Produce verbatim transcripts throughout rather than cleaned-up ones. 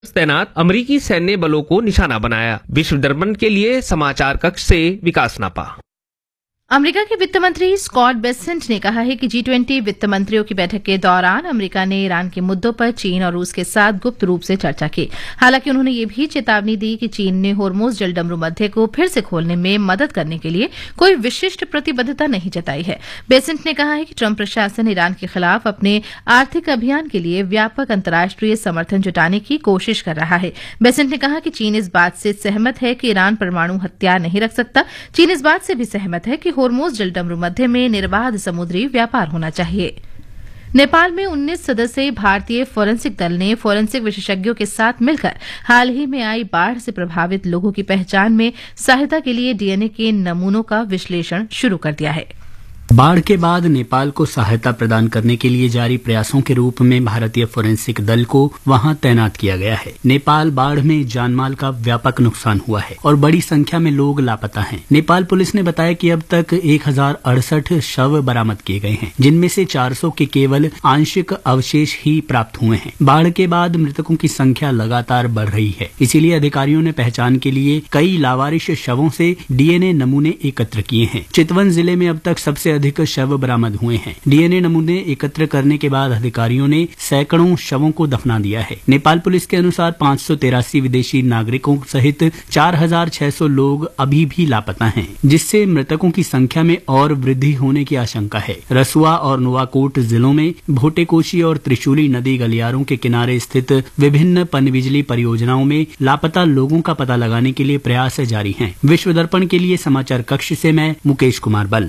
तैनात अमेरिकी सैन्य बलों को निशाना बनाया। विश्व दर्पण के लिए समाचार कक्ष से विकास नापा। अमेरिका के वित्त मंत्री स्कॉट बेसेंट ने कहा है कि जी ट्वेंटी वित्त मंत्रियों की बैठक के दौरान अमेरिका ने ईरान के मुद्दों पर चीन और रूस के साथ गुप्त रूप से चर्चा की। हालांकि उन्होंने ये भी चेतावनी दी कि चीन ने होर्मुज जलडमरू मध्य को फिर से खोलने में मदद करने के लिए कोई विशिष्ट प्रतिबद्धता नहीं जताई है। बेसेंट ने कहा है कि ट्रंप प्रशासन ईरान के खिलाफ अपने आर्थिक अभियान के लिए व्यापक अंतर्राष्ट्रीय समर्थन जुटाने की कोशिश कर रहा है। बेसेंट ने कहा कि चीन इस बात से सहमत है कि ईरान परमाणु हथियार नहीं रख सकता। चीन इस बात से भी सहमत है कि होर्मुज जलडमरू मध्य में निर्बाध समुद्री व्यापार होना चाहिए। नेपाल में उन्नीस सदस्यीय भारतीय फोरेंसिक दल ने फोरेंसिक विशेषज्ञों के साथ मिलकर हाल ही में आई बाढ़ से प्रभावित लोगों की पहचान में सहायता के लिए डीएनए के नमूनों का विश्लेषण शुरू कर दिया है। बाढ़ के बाद नेपाल को सहायता प्रदान करने के लिए जारी प्रयासों के रूप में भारतीय फोरेंसिक दल को वहां तैनात किया गया है। नेपाल बाढ़ में जानमाल का व्यापक नुकसान हुआ है और बड़ी संख्या में लोग लापता हैं। नेपाल पुलिस ने बताया कि अब तक एक हजार अड़सठ शव बरामद किए गए हैं, जिनमें से चार सौ के केवल आंशिक अवशेष ही प्राप्त हुए हैं। बाढ़ के बाद मृतकों की संख्या लगातार बढ़ रही है, इसीलिए अधिकारियों ने पहचान के लिए कई लावारिश शवों से डीएनए नमूने एकत्र किए हैं। चितवन जिले में अब तक सबसे अधिक शव बरामद हुए हैं। डीएनए नमूने एकत्र करने के बाद अधिकारियों ने सैकड़ों शवों को दफना दिया है। नेपाल पुलिस के अनुसार पाँच सौ तिरासी विदेशी नागरिकों सहित चार हजार छह सौ लोग अभी भी लापता हैं, जिससे मृतकों की संख्या में और वृद्धि होने की आशंका है। रसुआ और नुवाकोट जिलों में भोटेकोशी और त्रिशूली नदी गलियारों के किनारे स्थित विभिन्न पनबिजली परियोजनाओं में लापता लोगों का पता लगाने के लिए प्रयास जारी हैं। विश्व दर्पण के लिए समाचार कक्ष से मैं मुकेश कुमार बल।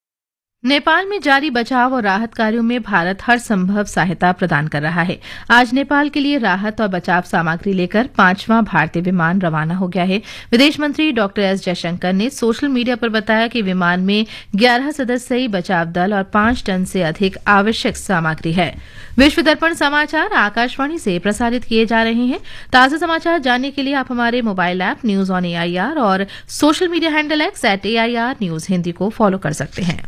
नेपाल में जारी बचाव और राहत कार्यों में भारत हर संभव सहायता प्रदान कर रहा है। आज नेपाल के लिए राहत और बचाव सामग्री लेकर पांचवां भारतीय विमान रवाना हो गया है। विदेश मंत्री डॉक्टर एस जयशंकर ने सोशल मीडिया पर बताया कि विमान में ग्यारह सदस्यीय बचाव दल और पांच टन से अधिक आवश्यक सामग्री है। विश्व दर्पण समाचार आकाशवाणी से प्रसारित किए जा रहे हैं। ताजा समाचार जानने के लिए आप हमारे mobile app news on AIR और social media handle x eight AIR news Hindi को फॉलो कर सकते हैं।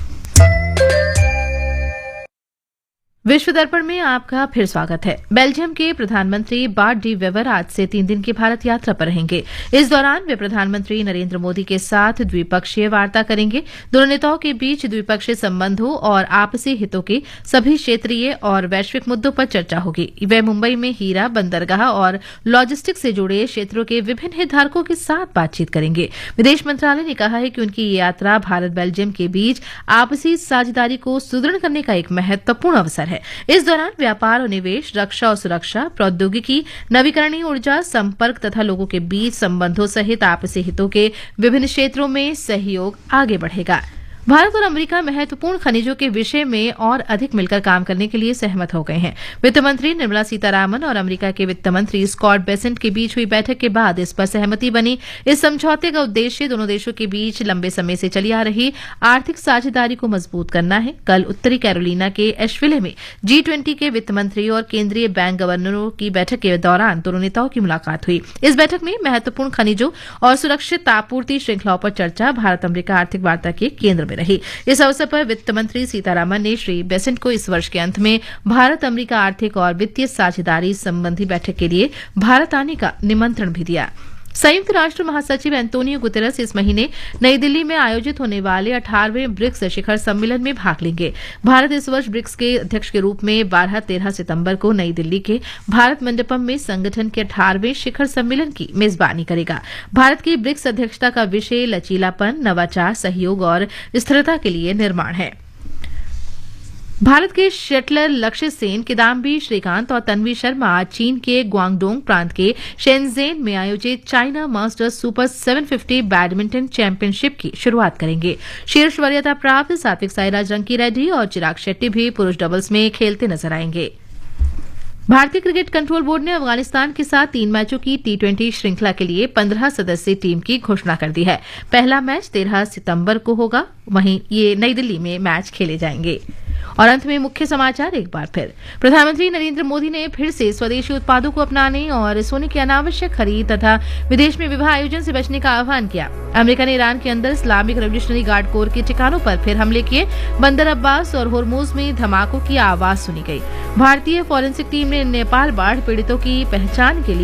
विश्व दर्पण में आपका फिर स्वागत है। बेल्जियम के प्रधानमंत्री बार्ट डी वेवर आज से तीन दिन की भारत यात्रा पर रहेंगे। इस दौरान वे प्रधानमंत्री नरेंद्र मोदी के साथ द्विपक्षीय वार्ता करेंगे। दोनों नेताओं के बीच द्विपक्षीय संबंधों और आपसी हितों के सभी क्षेत्रीय और वैश्विक मुद्दों पर चर्चा होगी। वे मुंबई में हीरा, बंदरगाह और लॉजिस्टिक्स से जुड़े क्षेत्रों के विभिन्न हितधारकों के साथ बातचीत करेंगे। विदेश मंत्रालय ने कहा है कि उनकी ये यात्रा भारत बेल्जियम के बीच आपसी साझेदारी को सुदृढ़ करने का एक महत्वपूर्ण अवसर है। इस दौरान व्यापार और निवेश, रक्षा और सुरक्षा, प्रौद्योगिकी, नवीकरणीय ऊर्जा, संपर्क तथा लोगों के बीच संबंधों सहित आपसी हितों के विभिन्न क्षेत्रों में सहयोग आगे बढ़ेगा। भारत और अमेरिका महत्वपूर्ण खनिजों के विषय में और अधिक मिलकर काम करने के लिए सहमत हो गए हैं। वित्त मंत्री निर्मला सीतारामन और अमेरिका के वित्त मंत्री स्कॉट बेसेंट के बीच हुई बैठक के बाद इस पर सहमति बनी। इस समझौते का उद्देश्य दोनों देशों के बीच लंबे समय से चली आ रही आर्थिक साझेदारी को मजबूत करना है। कल उत्तरी कैरोलिना के एशविले में जी ट्वेंटी के वित्त मंत्री और केंद्रीय बैंक गवर्नरों की बैठक के दौरान दोनों नेताओं की मुलाकात हुई। इस बैठक में महत्वपूर्ण खनिजों और सुरक्षित आपूर्ति श्रृंखलाओं पर चर्चा भारत अमेरिका आर्थिक वार्ता के केंद्र में रही। इस अवसर पर वित्त मंत्री सीतारामन ने श्री बेसेंट को इस वर्ष के अंत में भारत अमेरिका आर्थिक और वित्तीय साझेदारी संबंधी बैठक के लिए भारत आने का निमंत्रण भी दिया। संयुक्त राष्ट्र महासचिव एंटोनियो गुतेरस इस महीने नई दिल्ली में आयोजित होने वाले अठारहवें ब्रिक्स शिखर सम्मेलन में भाग लेंगे। भारत इस वर्ष ब्रिक्स के अध्यक्ष के रूप में बारह तेरह सितंबर को नई दिल्ली के भारत मंडपम में संगठन के अठारहवें शिखर सम्मेलन की मेजबानी करेगा। भारत की ब्रिक्स अध्यक्षता का विषय लचीलापन, नवाचार, सहयोग और स्थिरता के लिए निर्माण है। भारत के शटलर लक्ष्य सेन, किदाम्बी श्रीकांत और तन्वी शर्मा आज चीन के ग्वांगडोंग प्रांत के शेनजेन में आयोजित चाइना मास्टर्स सुपर सात सौ पचास बैडमिंटन चैंपियनशिप की शुरुआत करेंगे। शीर्ष वरीयता प्राप्त सात्विक साईराज रंकी रेड्डी और चिराग शेट्टी भी पुरुष डबल्स में खेलते नजर आएंगे। भारतीय क्रिकेट कंट्रोल बोर्ड ने अफगानिस्तान के साथ तीन मैचों की टी ट्वेंटी श्रृंखला के लिए पंद्रह सदस्यीय टीम की घोषणा कर दी है। पहला मैच तेरह सितंबर को होगा, वहीं ये नई दिल्ली में मैच खेले जाएंगे। और अंत में मुख्य समाचार एक बार फिर। प्रधानमंत्री नरेंद्र मोदी ने फिर से स्वदेशी उत्पादों को अपनाने और सोने की अनावश्यक खरीद तथा विदेश में विवाह आयोजन से बचने का आह्वान किया। अमेरिका ने ईरान के अंदर इस्लामिक रेवोल्यूशनरी गार्ड कोर के ठिकानों पर फिर हमले किए। बंदर अब्बास और होर्मुज में धमाकों की आवाज सुनी गई। भारतीय फॉरेंसिक टीम ने नेपाल बाढ़ पीड़ितों की पहचान के लिए